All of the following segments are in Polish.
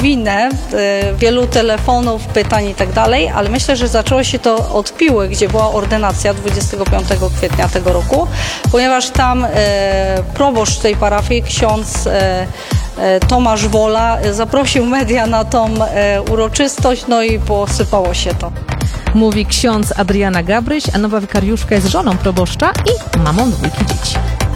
winę, wielu telefonów, pytań i tak dalej, ale myślę, że zaczęło się to od Piły, gdzie była ordynacja 25 kwietnia tego roku, ponieważ tam proboszcz tej parafii, ksiądz Tomasz Wola, zaprosił media na tą uroczystość, no i posypało się to. Mówi ksiądz Adriana Gabryś, a nowa wikariuszka jest żoną proboszcza i mamą dwójki dzieci.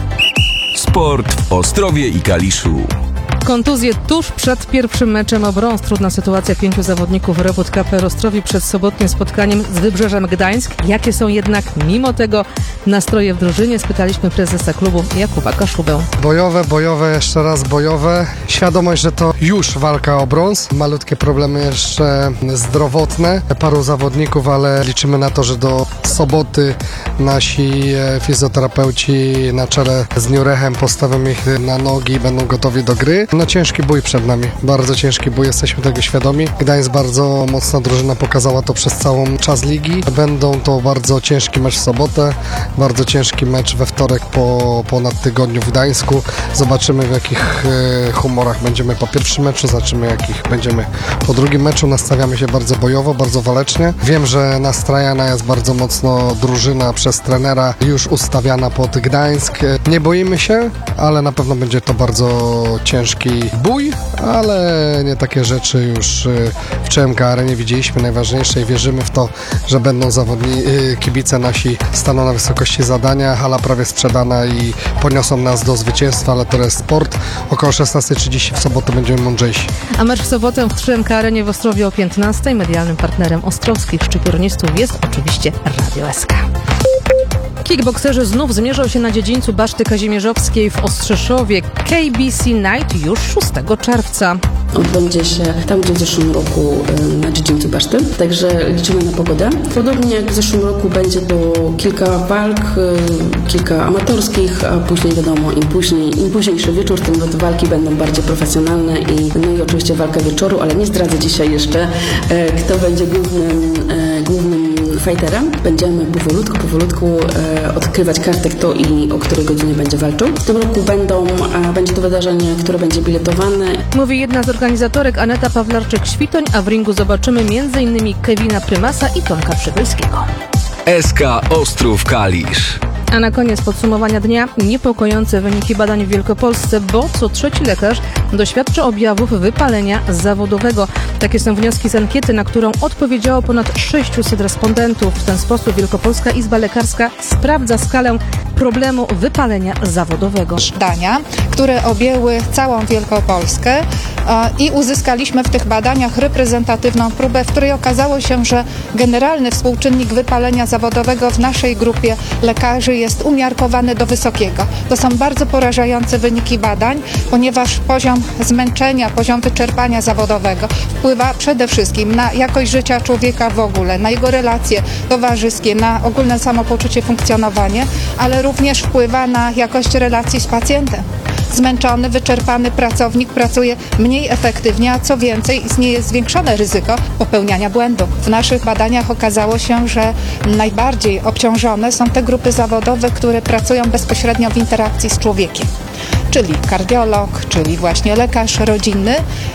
Sport w Ostrowie i Kaliszu. Kontuzje tuż przed pierwszym meczem o brąz. Trudna sytuacja 5 zawodników Robót KP Ostrowi przed sobotnim spotkaniem z Wybrzeżem Gdańsk. Jakie są jednak mimo tego nastroje w drużynie? Spytaliśmy prezesa klubu Jakuba Kaszubę. Bojowe, jeszcze raz bojowe. Świadomość, że to już walka o brąz. Malutkie problemy jeszcze zdrowotne. Paru zawodników, ale liczymy na to, że do soboty nasi fizjoterapeuci na czele z Niurechem postawią ich na nogi i będą gotowi do gry. No ciężki bój przed nami, bardzo ciężki bój, jesteśmy tego świadomi. Gdańsk bardzo mocna drużyna, pokazała to przez całą czas ligi. Będą to bardzo ciężki mecz w sobotę, bardzo ciężki mecz we wtorek po ponad tygodniu w Gdańsku. Zobaczymy, w jakich humorach będziemy po pierwszym meczu, zobaczymy, jakich będziemy po drugim meczu. Nastawiamy się bardzo bojowo, bardzo walecznie. Wiem, że nastrajana jest bardzo mocno drużyna przez trenera, już ustawiana pod Gdańsk. Nie boimy się, ale na pewno będzie to bardzo ciężki bój, ale nie takie rzeczy już w ČMK Arenie widzieliśmy. Najważniejsze i wierzymy w to, że będą kibice nasi staną na wysokości zadania. Hala prawie sprzedana i poniosą nas do zwycięstwa, ale to jest sport. Około 16:30 w sobotę będziemy mądrzejsi. A mecz w sobotę w ČMK Arenie w Ostrowie o 15:00. Medialnym partnerem ostrowskich szczypiornistów jest oczywiście Radio SK. Kickbokserzy znów zmierzą się na dziedzińcu Baszty Kazimierzowskiej w Ostrzeszowie. KBC Night już 6 czerwca. Odbędzie się tam, gdzie w zeszłym roku na dziedzińcu Baszty, także liczymy na pogodę. Podobnie jak w zeszłym roku będzie to kilka walk, kilka amatorskich, a później wiadomo, im późniejszy wieczór, tym te walki będą bardziej profesjonalne no i oczywiście walka wieczoru, ale nie zdradzę dzisiaj jeszcze, kto będzie głównym fighterem. Będziemy powolutku odkrywać kartę, kto i o której godzinie będzie walczył. W tym roku będzie to wydarzenie, które będzie biletowane. Mówi jedna z organizatorek Aneta Pawlarczyk-Świtoń, a w ringu zobaczymy m.in. Kevina Prymasa i Tomka Przybylskiego. SK Ostrów Kalisz. A na koniec podsumowania dnia niepokojące wyniki badań w Wielkopolsce, bo co trzeci lekarz doświadcza objawów wypalenia zawodowego. Takie są wnioski z ankiety, na którą odpowiedziało ponad 600 respondentów. W ten sposób Wielkopolska Izba Lekarska sprawdza skalę problemu wypalenia zawodowego. Badania, które objęły całą Wielkopolskę i uzyskaliśmy w tych badaniach reprezentatywną próbę, w której okazało się, że generalny współczynnik wypalenia zawodowego w naszej grupie lekarzy jest umiarkowany do wysokiego. To są bardzo porażające wyniki badań, ponieważ poziom zmęczenia, poziom wyczerpania zawodowego wpływa przede wszystkim na jakość życia człowieka w ogóle, na jego relacje towarzyskie, na ogólne samopoczucie, funkcjonowanie, ale również wpływa na jakość relacji z pacjentem. Zmęczony, wyczerpany pracownik pracuje mniej efektywnie, a co więcej, istnieje zwiększone ryzyko popełniania błędów. W naszych badaniach okazało się, że najbardziej obciążone są te grupy zawodowe, które pracują bezpośrednio w interakcji z człowiekiem. Czyli kardiolog, czyli właśnie lekarz rodzinny,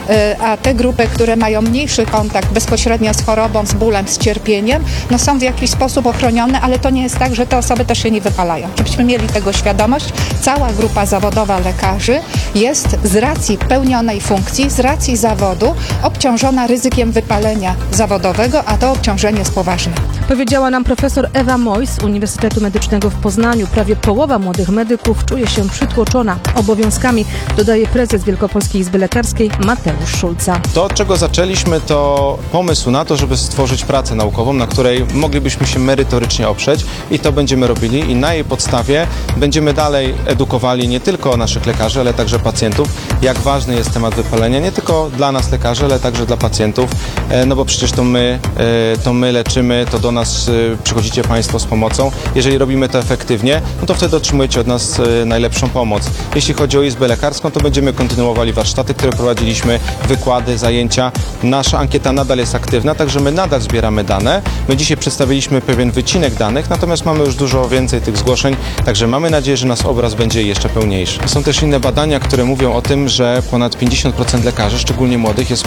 a te grupy, które mają mniejszy kontakt bezpośrednio z chorobą, z bólem, z cierpieniem, no są w jakiś sposób ochronione, ale to nie jest tak, że te osoby też się nie wypalają. Żebyśmy mieli tego świadomość, cała grupa zawodowa lekarzy jest z racji pełnionej funkcji, z racji zawodu obciążona ryzykiem wypalenia zawodowego, a to obciążenie jest poważne. Powiedziała nam profesor Ewa Mojs z Uniwersytetu Medycznego w Poznaniu. Prawie połowa młodych medyków czuje się przytłoczona obowiązkami, dodaje prezes Wielkopolskiej Izby Lekarskiej Mateusz Szulca. To, od czego zaczęliśmy, to pomysł na to, żeby stworzyć pracę naukową, na której moglibyśmy się merytorycznie oprzeć i to będziemy robili i na jej podstawie będziemy dalej edukowali nie tylko naszych lekarzy, ale także pacjentów, jak ważny jest temat wypalenia, nie tylko dla nas lekarzy, ale także dla pacjentów, no bo przecież to my leczymy, to do nas przychodzicie Państwo z pomocą. Jeżeli robimy to efektywnie, no to wtedy otrzymujecie od nas najlepszą pomoc. Jeśli chodzi o Izbę Lekarską, to będziemy kontynuowali warsztaty, które prowadziliśmy, wykłady, zajęcia. Nasza ankieta nadal jest aktywna, także my nadal zbieramy dane. My dzisiaj przedstawiliśmy pewien wycinek danych, natomiast mamy już dużo więcej tych zgłoszeń, także mamy nadzieję, że nasz obraz będzie jeszcze pełniejszy. Są też inne badania, które mówią o tym, że ponad 50% lekarzy, szczególnie młodych, jest